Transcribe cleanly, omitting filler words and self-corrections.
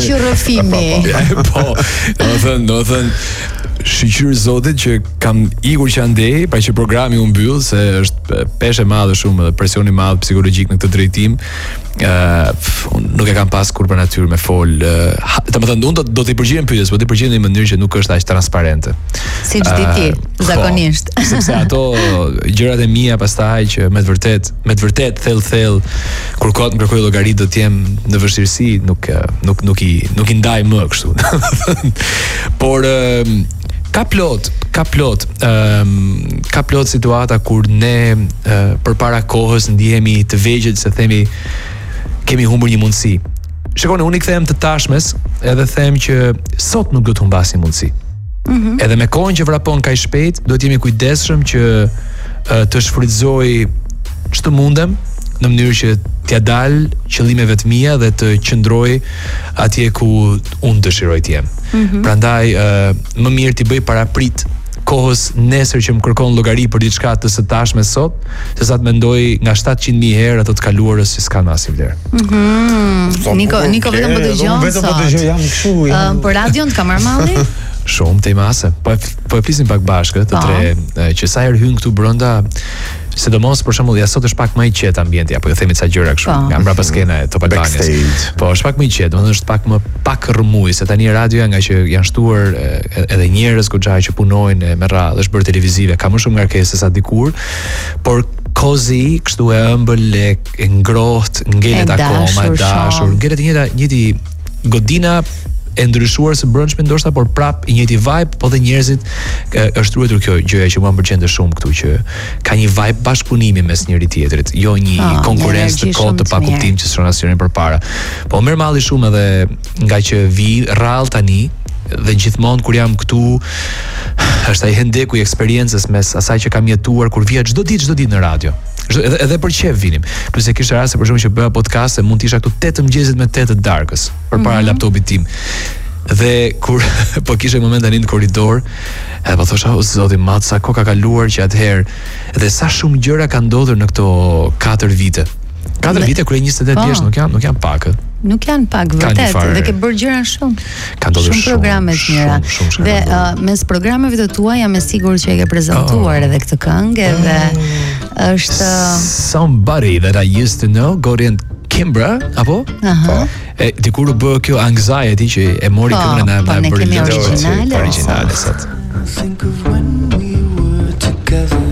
rrëfimi. Po, do thënë shqyr zotit që kam ikur që andej, pra që programi u mbyll se është peshë e madhe shumë dhe presioni i madh psikologjik në këtë drejtim. Nuk e kam pas kur për natyrë me fol. Domethënë unë do t'i përgjigjem pyetjes, po t'i përgjigjem në një mënyrë që nuk është aq transparente. Siç di ti, zakonisht. Sepse ato gjërat e mia pastaj që me të vërtet thell kur kohët më kërkoj llogari do të jem në vështirësi, nuk i ndaj më kështu. Por ka plot situata kur ne përpara kohës ndihemi të vegjël se themi kemi humbur një mundësi. Shikoni, unë i kthehem të tashmes edhe them që sot nuk do të humbas një mundësi. Edhe me kohën që vrapon kaq shpejt, do të jemi kujdesshëm që të shfrytëzoj ç'të mundem në mënyrë që t'ja dal qëllimeve të mia dhe të qëndroj atje ku unë dëshiroj të jem. Prandaj më mirë t'i bëj paraprit kohës nesër që më kërkon llogari për diçka të së tashme sot, sesa të mendoj nga 700.000 herë ato të kaluarës që s'kan asnjë vlerë. Niko vetëm po dëgjon. Vetëm po dëgjoj jam kështu. Për radion të ka marrë malli? Shumë te mase. Po e flisim pak bashkë të tre që sa herë hyn këtu brenda, sidomos për shembull ja sot është pak më i qetë ambienti, apo ju themi ca gjëra kështu, nga mbrapa skena e Top Albanias. Po është pak më i qetë, domethënë është pak rrëmuj, se tani radioja nga që janë shtuar edhe njerëz goxha që punojnë me radhë, është bërë televizive, ka më shumë ngarkesë se sa dikur, por kozi kështu e ëmbël e ngrohtë, ngelet akoma e dashur, ngelet njëti godina e ndryshuar së brendshme ndoshta, por prap i njëjti vibe, po dhe njerëzit është ruetur kjo gjëja që mua më pëlqen shumë këtu, që ka një vibe bashkëpunimi mes njëri tjetrit, jo një konkurrencë të kotë të pakuptim që s'është asnjërin përpara. Po merr malli shumë edhe nga që vi rrallë tani dhe gjithmonë kur jam këtu është ai hendeku i eksperiencës mes asaj që kam jetuar kur vija çdo ditë në radio. Edhe për qef vinim. Plus e kisha raste për shkak që bëja podcast, mund të isha këtu 8 mëngjesit me 8 të darkës përpara laptopit tim. Dhe kur po kisha moment tani në korridor, edhe po thosha o zoti mat, sa kohë ka kaluar që atëherë dhe sa shumë gjëra kanë ndodhur në këto 4 vite. 4 vite kur e 28 vjeç nuk janë pak. Nuk janë pak, vërtet, dhe ke bërë gjëra shumë. Kanë ndodhur shumë programe të mira. Dhe mes programeve të tua jam e sigurt që e ke prezantuar edhe këtë këngë dhe është Somebody That I Used to Know, Gorian Kimbra, apo? Dikur u bë kjo Anxiety që e mori këngën e na bërë origjinale sot. Think of when we were together.